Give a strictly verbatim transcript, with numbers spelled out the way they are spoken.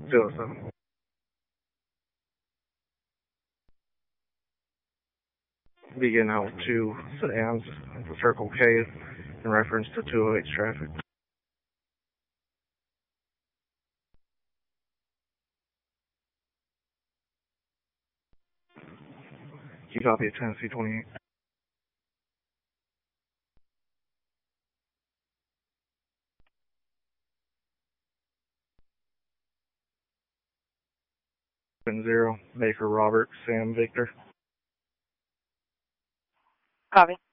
zero seven. Begin out two sedans at the Circle K in reference to two oh eight traffic. You copy at Tennessee twenty-eight. Zero, Baker Robert, Sam Victor. Copy.